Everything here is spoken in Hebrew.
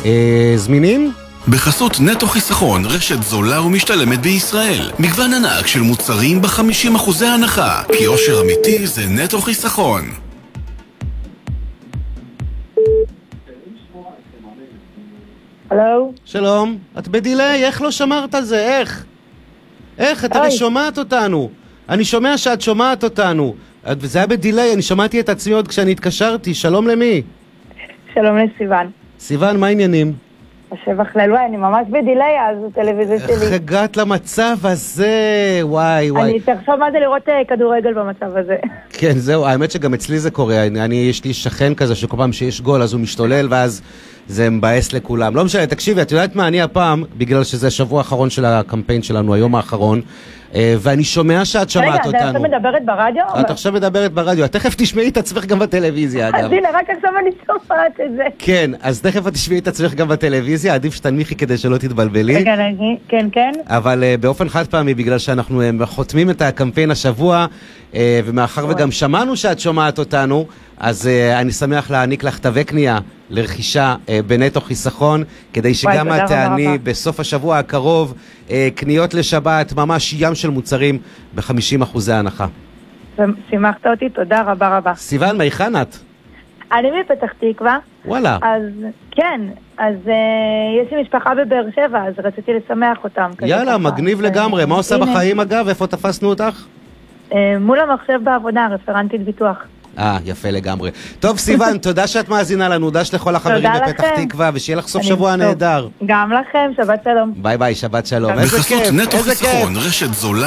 זמינים? בחסות נטו חיסכון, רשת זולה ומשתלמת בישראל. מגוון ענק של מוצרים ב-50% הנחה. כי אושר אמיתי זה נטו חיסכון. הלו? שלום, את בדילי, איך לא שמרת על זה? איך? את הרי שומעת אותנו. אני שומע שאת שומעת אותנו. זה היה בדילי, אני שמעתי את עצמי עוד כשאני התקשרתי. שלום למי? שלום לסיוון. סיוון, מה העניינים? השבח ללוואי, אני ממש בדילי אז הטלוויזיה שלי. איך הגעת למצב הזה? וואי. אני תחשוב מה זה לראות כדורגל במצב הזה. כן, זהו, האמת שגם אצלי זה קורה. יש לי שכן כזה שכל פעם שיש גול אז הוא משתולל ואז זה מבאס לכולם. לא משנה, תקשיבי, את יודעת מה, אני הפעם, בגלל שזה השבוע האחרון של הקמפיין שלנו, היום האחרון, ואני שומע שאת שמעת אותנו. רגע, את עכשיו מדברת ברדיו? את עכשיו מדברת ברדיו, את תכף תשמעי את עצמך גם בטלוויזיה, אגב. אז הנה, רק עכשיו אני שומעת את זה. כן, אז תכף את תשמעי את עצמך גם בטלוויזיה, עדיף שתנמיכי כדי שלא תתבלבלי. רגע, כן. אבל באופן חד פעמי, בגלל שאנחנו חותמים את הקמפיין השבוע, ומאחר וגם שמענו שאת שומעת אותנו, אז אני שמח להעניק לך תווי קנייה לרכישה בנטו חיסכון, כדי שגם את תעני בסוף השבוע הקרוב קניות לשבת, ממש ים של מוצרים ב-50% הנחה. שימחת אותי, תודה רבה. סיוון, מהיכן את? אני מפתח תקווה. וואלה. אז כן, אז יש לי משפחה בבאר שבע, אז רציתי לשמח אותם. יאללה, מגניב לגמרי. מה עושה בחיים אגב? איפה תפסנו אותך? מול המחשב בעבודה, רפרנטית ביטוח. יפה לגמרי. טוב, סיוון, תודה שאת מאזינה לנו, דש לכל החברים בפתח תקווה, ושיהיה לך סוף שבוע נהדר. גם לכם, שבת שלום. ביי, שבת שלום. בחסות נטו חיסכון, רשת זולה